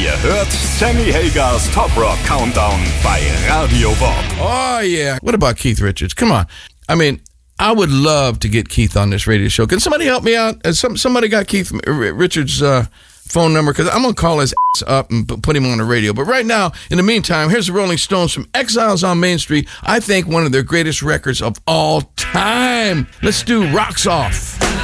Ihr hört Sammy Hagars Top Rock Countdown bei Radio Bob. Oh, yeah. What about Keith Richards? Come on. I mean, I would love to get Keith on this radio show. Can somebody help me out? Somebody got Keith Richards' phone number? Because I'm going to call his ass up and put him on the radio. But right now, in the meantime, here's the Rolling Stones from Exiles on Main Street. I think one of their greatest records of all time. Let's do Rocks Off.